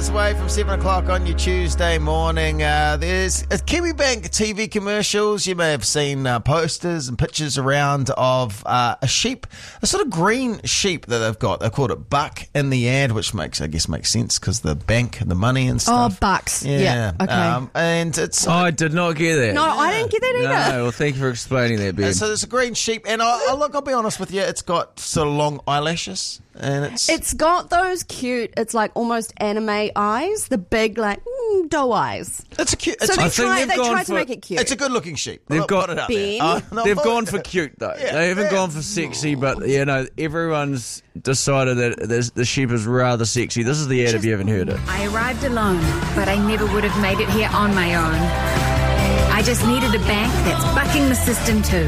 Away from 7 o'clock on your Tuesday morning. There's KiwiBank TV commercials. You may have seen posters and pictures around of a sheep, a sort of green sheep that they've got. They've called it Buck in the ad, which makes sense because the bank and the money and stuff. Oh, bucks. Yeah. Okay. And it's. I did not get that. No, I didn't get that either. No, well, thank you for explaining that, Ben. So there's a green sheep, and I'll be honest with you, it's got sort of long eyelashes. And it's got those cute, it's like almost anime eyes, the big like doe eyes. It's a cute. So they tried to make it cute. It's a good looking sheep. They've got it out Ben. there. They've gone for cute though. Yeah, they haven't gone for sexy, but everyone's decided that the sheep is rather sexy. This is the ad if you haven't heard it. I arrived alone, but I never would have made it here on my own. I just needed a bank that's bucking the system too.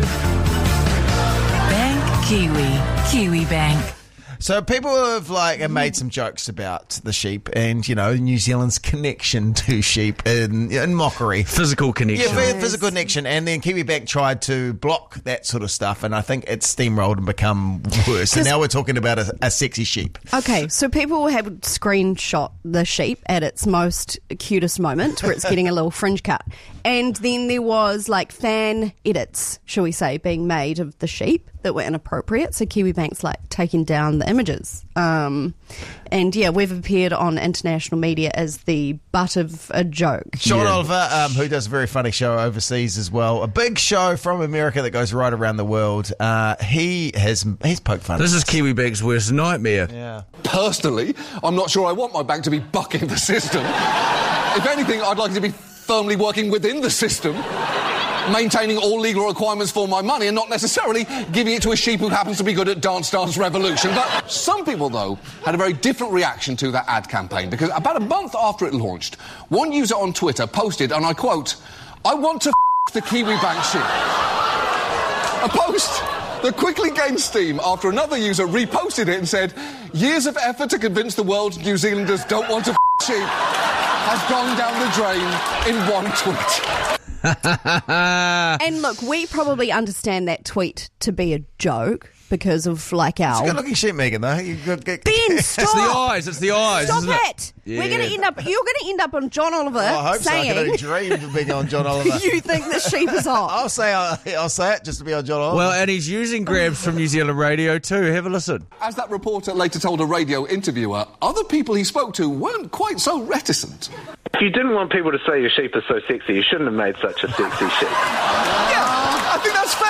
Bank Kiwi Bank. So people have made some jokes about the sheep and, New Zealand's connection to sheep in mockery. Physical connection. Yeah, physical connection. And then KiwiBank tried to block that sort of stuff, and I think it's steamrolled and become worse. And now we're talking about a sexy sheep. Okay, so people have screenshot the sheep at its most cutest moment where it's getting a little fringe cut. And then there was fan edits, shall we say, being made of the sheep that were inappropriate. So KiwiBank's taking down the images. And we've appeared on international media as the butt of a joke. John Oliver, who does a very funny show overseas as well, a big show from America that goes right around the world. He's poked fun. This is KiwiBank's worst nightmare. Yeah. Personally, I'm not sure I want my bank to be bucking the system. If anything, I'd like it to be firmly working within the system, maintaining all legal requirements for my money and not necessarily giving it to a sheep who happens to be good at Dance Dance Revolution. But some people, though, had a very different reaction to that ad campaign because about a month after it launched, one user on Twitter posted, and I quote, "I want to the KiwiBank sheep." A post that quickly gained steam after another user reposted it and said, "Years of effort to convince the world New Zealanders don't want to sheep has gone down the drain in one tweet." And look, we probably understand that tweet to be a joke because of our... It's a good-looking sheep, Megan, though. Ben, stop! It's the eyes. Stop isn't it! Yeah. You're going to end up on John Oliver I hope saying... so. I can only dream of being on John Oliver. You think the sheep is hot. I'll say it just to be on John Oliver. Well, and he's using grabs from New Zealand radio too. Have a listen. As that reporter later told a radio interviewer, other people he spoke to weren't quite so reticent. If you didn't want people to say your sheep is so sexy, you shouldn't have made such a sexy sheep. Yeah, I think that's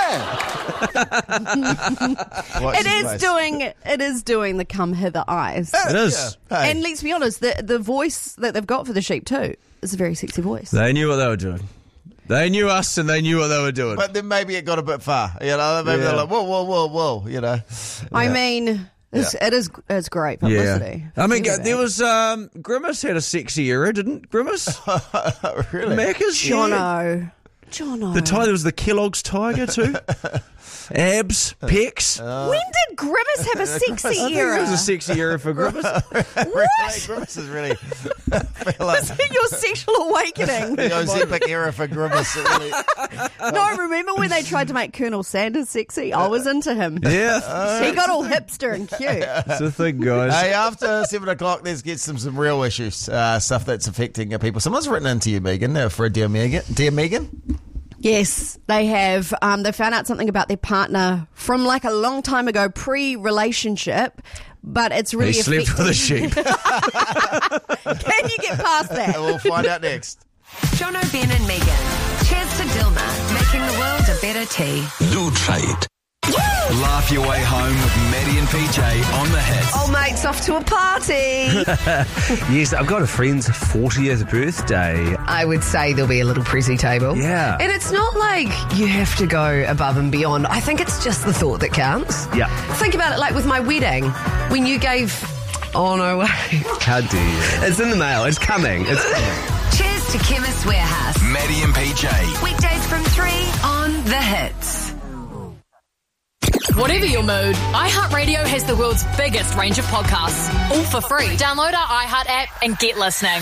fair. It is doing the come hither eyes. It is. Yeah. Hey. And let's be honest, the voice that they've got for the sheep too is a very sexy voice. They knew what they were doing. They knew us and they knew what they were doing. But then maybe it got a bit far. Maybe they're like, whoa, I mean... It's great publicity. Yeah. I mean, there was Grimace had a sexy era, didn't Grimace? Really? Macca's, Jono. There was the Kellogg's Tiger too. Abs, pecs. When did Grimace have a sexy I think era? it was a sexy era for Grimace. What? Grimace is really... Was it your sexual awakening? The Ozempic era for Grimace. Really. No, remember when they tried to make Colonel Sanders sexy? I was into him. Yeah. He got all hipster and cute. That's the thing, guys. Hey, after 7 o'clock, let's get some real issues, stuff that's affecting people. Someone's written into you, Megan, for a Dear Megan. Yes, they have. They found out something about their partner from a long time ago, pre-relationship, but it's really He slept with a sheep. Can you get past that? We'll find out next. Jono, Ben and Megan. Cheers to Dilma, making the world a better tea. Do try it. Laugh your way home with Maddie and PJ on the hits. Oh, mate's off to a party. Yes, I've got a friend's 40th birthday. I would say there'll be a little prezi table. Yeah. And it's not like you have to go above and beyond. I think it's just the thought that counts. Yeah. Think about it like with my wedding. When you gave... Oh, no way. How dare you? It's in the mail. It's coming. Cheers to Chemist Warehouse. Maddie and PJ. Weekdays from 3 on The Hits. Whatever your mood, iHeartRadio has the world's biggest range of podcasts, all for free. Download our iHeart app and get listening.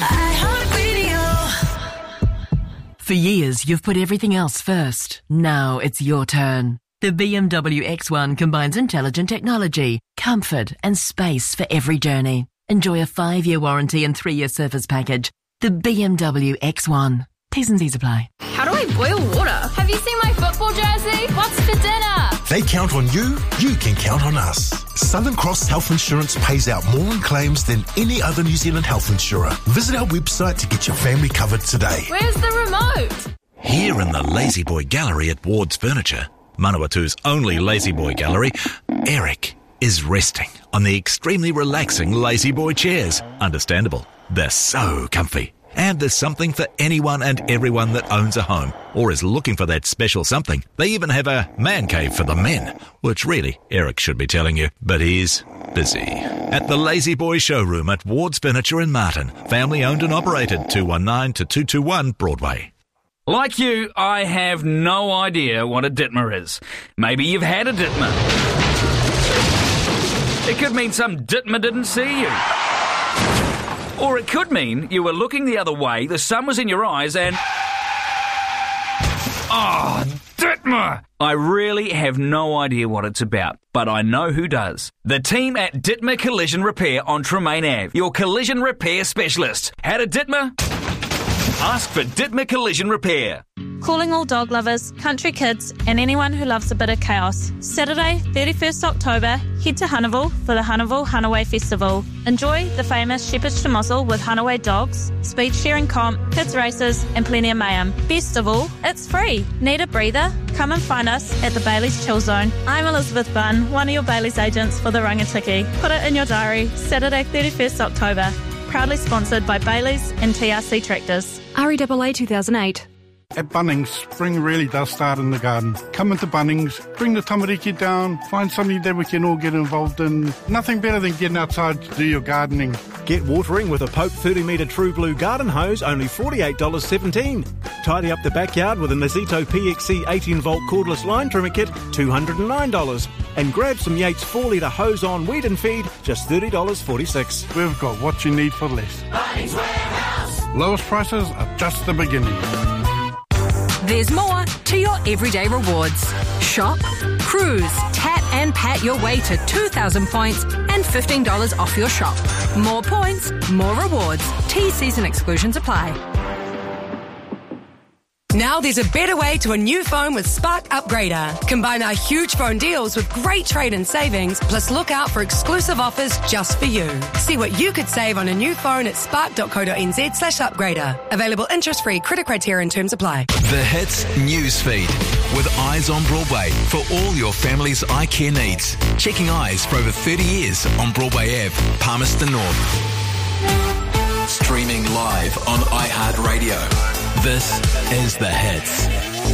For years, you've put everything else first. Now it's your turn. The BMW X1 combines intelligent technology, comfort, and space for every journey. Enjoy a 5-year warranty and 3-year service package. The BMW X1. T's and C's apply. How do I boil water? Have you seen my football jersey? What's for dinner? They count on you, you can count on us. Southern Cross Health Insurance pays out more in claims than any other New Zealand health insurer. Visit our website to get your family covered today. Where's the remote? Here in the Lazy Boy Gallery at Ward's Furniture, Manawatu's only Lazy Boy Gallery, Eric is resting on the extremely relaxing Lazy Boy chairs. Understandable. They're so comfy. And there's something for anyone and everyone that owns a home or is looking for that special something. They even have a man cave for the men, which really Eric should be telling you, but he's busy. At the Lazy Boy Showroom at Ward's Furniture in Martin, family owned and operated, 219 to 221 Broadway. Like you, I have no idea what a Ditmer is. Maybe you've had a Ditmer. It could mean some Ditmer didn't see you. Or it could mean you were looking the other way, the sun was in your eyes, and... Oh, Ditmer! I really have no idea what it's about, but I know who does. The team at Ditmer Collision Repair on Tremaine Ave, your collision repair specialist. Had a Ditmer? Ask for Ditmer Collision Repair. Calling all dog lovers, country kids, and anyone who loves a bit of chaos. Saturday, 31st October, head to Hunneville for the Hunneville Hunaway Festival. Enjoy the famous Shepherd's Schmozzle with Hunaway dogs, speed sharing comp, kids races, and plenty of mayhem. Best of all, it's free. Need a breather? Come and find us at the Bailey's Chill Zone. I'm Elizabeth Bunn, one of your Bailey's agents for the Rangatiki. Put it in your diary, Saturday, 31st October. Proudly sponsored by Bailey's and TRC Tractors. REAA 2008. At Bunnings, spring really does start in the garden. Come into Bunnings, bring the tamariki down, find something that we can all get involved in. Nothing better than getting outside to do your gardening. Get watering with a Pope 30-metre True Blue garden hose, only $48.17. Tidy up the backyard with a Nazito PXC 18-volt cordless line trimmer kit, $209. And grab some Yates 4-litre hose-on weed and feed, just $30.46. We've got what you need for less. Bunnings Warehouse. Lowest prices are just the beginning. There's more to your everyday rewards. Shop, cruise, tap and pat your way to 2,000 points and $15 off your shop. More points, more rewards. TCs and exclusions apply. Now there's a better way to a new phone with Spark Upgrader. Combine our huge phone deals with great trade-in savings, plus look out for exclusive offers just for you. See what you could save on a new phone at spark.co.nz/upgrader. Available interest-free, credit criteria and terms apply. The Hits Newsfeed with Eyes on Broadway for all your family's eye care needs. Checking eyes for over 30 years on Broadway Ave, Palmerston North. Streaming live on iHeartRadio. This is The Hits.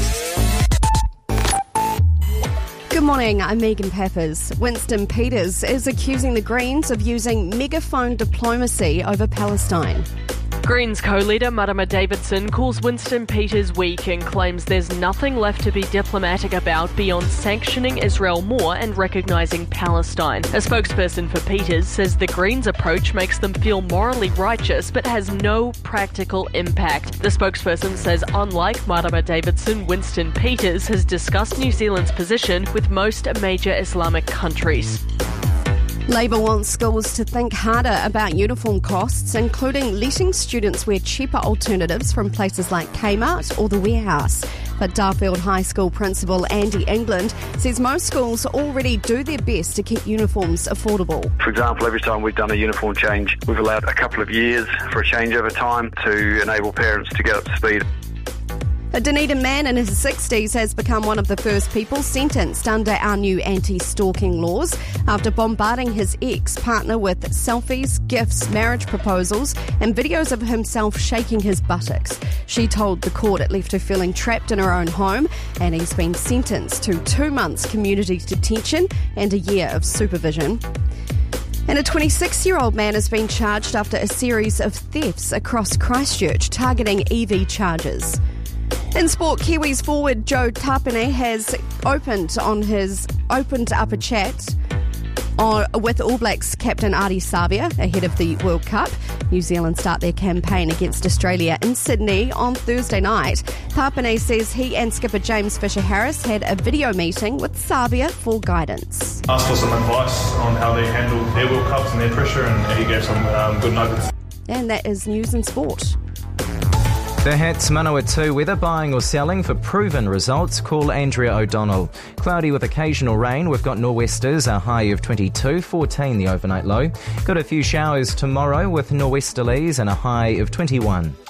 Good morning, I'm Megan Peppers. Winston Peters is accusing the Greens of using megaphone diplomacy over Palestine. Greens co-leader Marama Davidson calls Winston Peters weak and claims there's nothing left to be diplomatic about beyond sanctioning Israel more and recognising Palestine. A spokesperson for Peters says the Greens' approach makes them feel morally righteous but has no practical impact. The spokesperson says unlike Marama Davidson, Winston Peters has discussed New Zealand's position with most major Islamic countries. Labour wants schools to think harder about uniform costs, including letting students wear cheaper alternatives from places like Kmart or the Warehouse. But Darfield High School principal Andy England says most schools already do their best to keep uniforms affordable. For example, every time we've done a uniform change, we've allowed a couple of years for a changeover time to enable parents to get up to speed. A Dunedin man in his 60s has become one of the first people sentenced under our new anti-stalking laws after bombarding his ex-partner with selfies, gifts, marriage proposals and videos of himself shaking his buttocks. She told the court it left her feeling trapped in her own home, and he's been sentenced to 2 months community detention and a year of supervision. And a 26-year-old man has been charged after a series of thefts across Christchurch targeting EV chargers. In sport, Kiwis forward Joe Tapine has opened up a chat With All Blacks captain Ardie Savia ahead of the World Cup. New Zealand start their campaign against Australia in Sydney on Thursday night. Papine says he and skipper James Fisher-Harris had a video meeting with Savia for guidance. Asked for some advice on how they handle their World Cups and their pressure, and he gave some good nuggets. And that is news and sport. The Hats Manawatu weather, buying or selling for proven results. Call Andrea O'Donnell. Cloudy with occasional rain. We've got nor'westers, a high of 22, 14 the overnight low. Got a few showers tomorrow with nor'westerlies and a high of 21.